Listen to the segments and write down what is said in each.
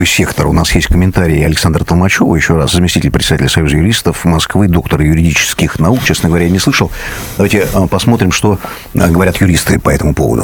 сектора. У нас есть комментарий Александра Толмачева, еще раз, заместитель председателя Союза юристов Москвы, доктор юридических наук. Честно говоря, не слышал. Давайте посмотрим, что говорят юристы по этому поводу.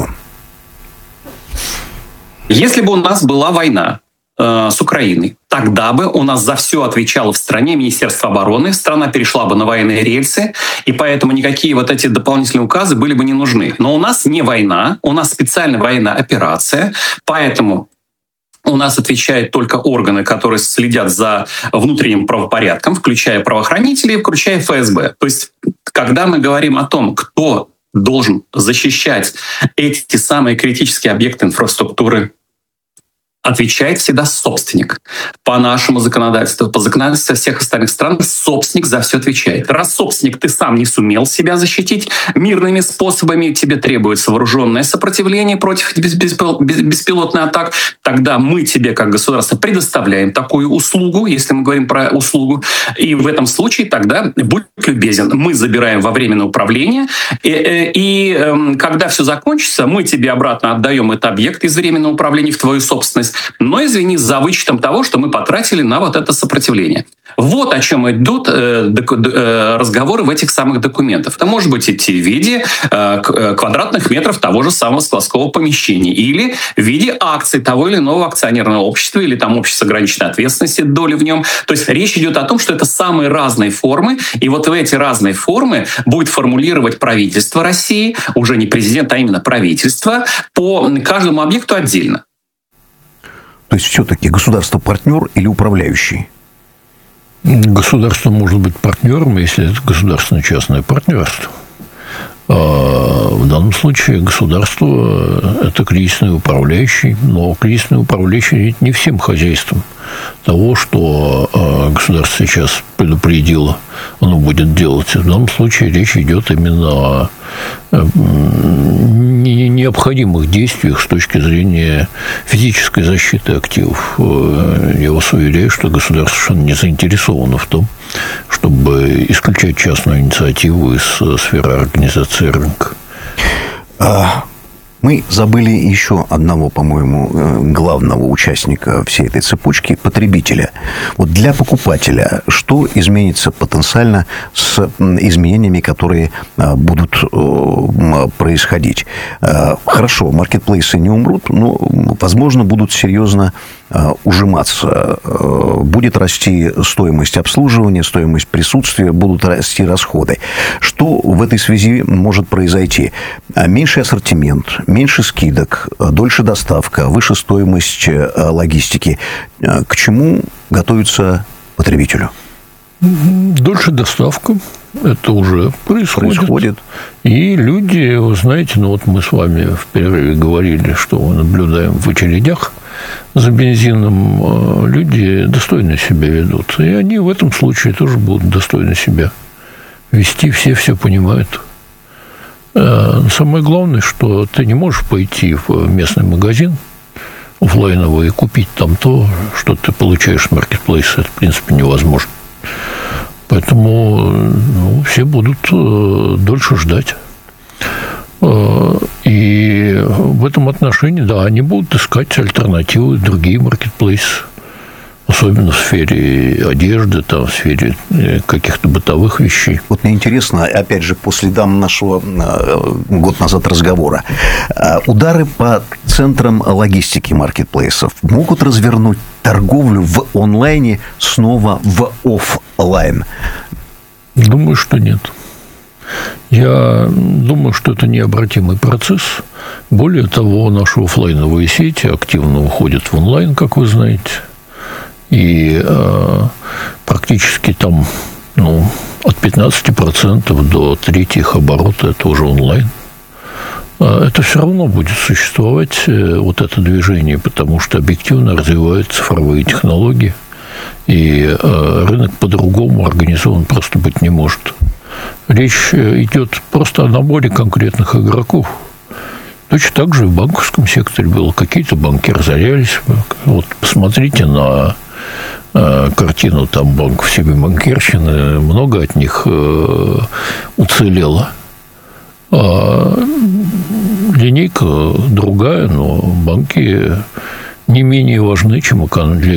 Если бы у нас была война с Украиной, тогда бы у нас за все отвечало в стране Министерство обороны, страна перешла бы на военные рельсы, и поэтому никакие вот эти дополнительные указы были бы не нужны. Но у нас не война, у нас специальная военная операция, поэтому у нас отвечают только органы, которые следят за внутренним правопорядком, включая правоохранителей, включая ФСБ. То есть, когда мы говорим о том, кто должен защищать эти самые критические объекты инфраструктуры, отвечает всегда собственник. По нашему законодательству, по законодательству всех остальных стран, собственник за все отвечает. Раз собственник, ты сам не сумел себя защитить мирными способами, тебе требуется вооруженное сопротивление против беспилотных атак, тогда мы тебе, как государство, предоставляем такую услугу, если мы говорим про услугу, и в этом случае тогда будь любезен. Мы забираем во временное управление, и когда все закончится, мы тебе обратно отдаем этот объект из временного управления в твою собственность, но, извини, за вычетом того, что мы потратили на вот это сопротивление. Вот о чем идут разговоры в этих самых документах. Это может быть идти в виде квадратных метров того же самого складского помещения или в виде акций того или иного акционерного общества или там общества с ограниченной ответственности, доли в нем. То есть речь идет о том, что это самые разные формы, и вот в эти разные формы будет формулировать правительство России, уже не президент, а именно правительство, по каждому объекту отдельно. То есть все-таки государство партнер или управляющий? Государство может быть партнером, если это государственно-частное партнерство. В данном случае государство – это кризисный управляющий, но кризисный управляющий не всем хозяйством. Того, что государство сейчас предупредило, оно будет делать. В данном случае речь идет именно о необходимых действиях с точки зрения физической защиты активов. Я вас уверяю, что государство совершенно не заинтересовано в том, чтобы исключать частную инициативу из сферы организации рынка. Мы забыли еще одного, по-моему, главного участника всей этой цепочки – потребителя. Вот для покупателя что изменится потенциально с изменениями, которые будут происходить? Хорошо, маркетплейсы не умрут, но, возможно, будут серьезно ужиматься. Будет расти стоимость обслуживания, стоимость присутствия, будут расти расходы. Что в этой связи может произойти? Меньший ассортимент, меньше скидок, дольше доставка, выше стоимость логистики. К чему готовится потребителю? Дольше доставка. Это уже происходит. И люди, вы знаете, вот мы с вами в перерыве говорили, что мы наблюдаем в очередях за бензином, люди достойно себя ведут. И они в этом случае тоже будут достойно себя вести. Все понимают. Самое главное, что ты не можешь пойти в местный магазин офлайновый и купить там то, что ты получаешь в маркетплейсе. Это, в принципе, невозможно. Поэтому все будут дольше ждать. И в этом отношении, да, они будут искать альтернативы, другие маркетплейсы. Особенно в сфере одежды, там, в сфере каких-то бытовых вещей. Вот мне интересно, опять же, по следам нашего год назад разговора, удары по центрам логистики маркетплейсов могут развернуть торговлю в онлайне снова в офлайн? Думаю, что нет. Я думаю, что это необратимый процесс. Более того, наши офлайновые сети активно уходят в онлайн, как вы знаете. И практически там от 15% до трети их оборота – это уже онлайн. Это все равно будет существовать, вот это движение, потому что объективно развиваются цифровые технологии, и рынок по-другому организован просто быть не может. Речь идет просто о наборе конкретных игроков. Точно так же и в банковском секторе было. Какие-то банки разорялись. Вот посмотрите на картину там банков Сибирь-Банкирщины. Много от них уцелело. Линейка другая, но банки не менее важны, чем для